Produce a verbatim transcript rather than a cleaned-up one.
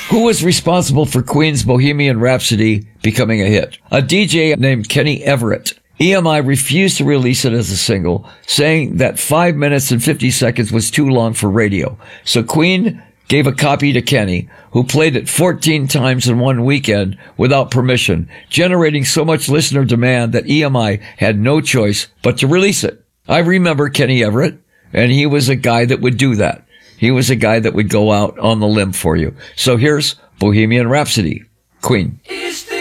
Who was responsible for Queen's Bohemian Rhapsody becoming a hit? A D J named Kenny Everett. E M I refused to release it as a single, saying that five minutes and fifty seconds was too long for radio. So Queen gave a copy to Kenny, who played it fourteen times in one weekend without permission, generating so much listener demand that E M I had no choice but to release it. I remember Kenny Everett, and he was a guy that would do that. He was a guy that would go out on the limb for you. So here's Bohemian Rhapsody, Queen. Is